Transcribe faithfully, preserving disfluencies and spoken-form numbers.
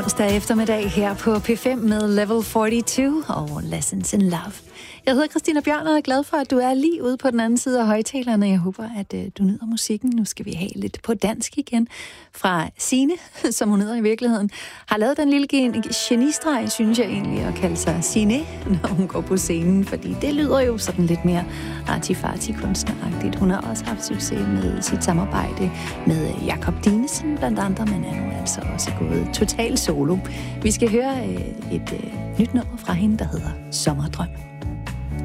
Onsdag eftermiddag her på P fem med Level fireogfyrre og Lessons in Love. Jeg hedder Christina Bjørn og er glad for, at du er lige ude på den anden side af højtalerne. Jeg håber, at uh, du nyder musikken. Nu skal vi have lidt på dansk igen fra Signe, som hun hedder i virkeligheden. Har lavet den lille genistreg, synes jeg egentlig, at kalde sig Signe, når hun går på scenen. Fordi det lyder jo sådan lidt mere artifarti-kunstneragtigt. Hun har også haft succes med sit samarbejde med Jakob Dinesen blandt andre, men er nu altså også gået total solo. Vi skal høre uh, et uh, nyt nummer fra hende, der hedder Sommerdrøm.